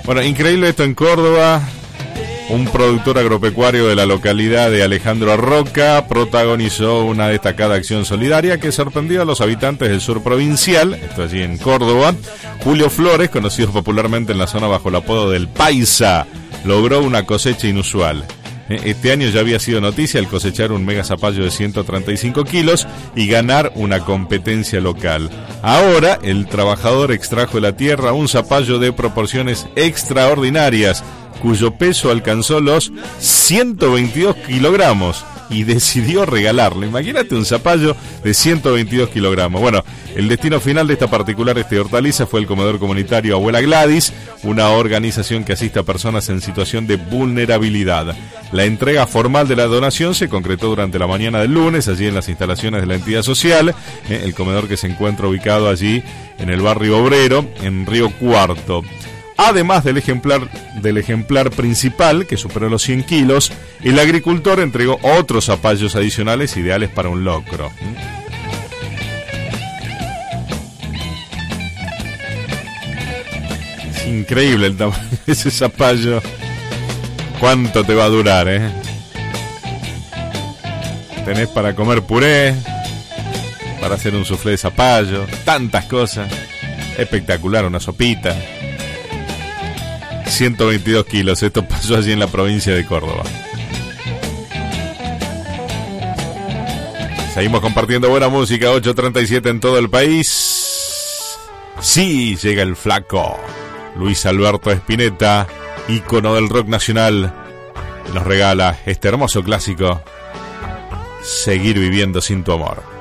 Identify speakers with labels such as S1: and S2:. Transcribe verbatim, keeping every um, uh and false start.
S1: Bueno, increíble esto en Córdoba. Un productor agropecuario de la localidad de Alejandro Roca protagonizó una destacada acción solidaria que sorprendió a los habitantes del sur provincial, esto allí en Córdoba. Julio Flores, conocido popularmente en la zona bajo el apodo del Paisa, logró una cosecha inusual. Este año ya había sido noticia el cosechar un mega zapallo de ciento treinta y cinco kilos y ganar una competencia local. Ahora, el trabajador extrajo de la tierra un zapallo de proporciones extraordinarias, cuyo peso alcanzó los ciento veintidós kilogramos y decidió regalarlo. Imagínate un zapallo de ciento veintidós kilogramos. Bueno, el destino final de esta particular este hortaliza fue el comedor comunitario Abuela Gladys, una organización que asiste a personas en situación de vulnerabilidad. La entrega formal de la donación se concretó durante la mañana del lunes, allí en las instalaciones de la entidad social, eh, el comedor que se encuentra ubicado allí en el barrio Obrero, en Río Cuarto. Además del ejemplar, del ejemplar principal, que superó los cien kilos, el agricultor entregó otros zapallos adicionales ideales para un locro. Es increíble el tamaño de ese zapallo. ¿Cuánto te va a durar, eh? Tenés para comer puré, para hacer un soufflé de zapallo, tantas cosas. Espectacular, una sopita. ciento veintidós kilos, esto pasó allí en la provincia de Córdoba. Seguimos compartiendo buena música, ocho treinta y siete en todo el país. Sí, llega el flaco Luis Alberto Spinetta, ícono del rock nacional, nos regala este hermoso clásico, Seguir viviendo sin tu amor.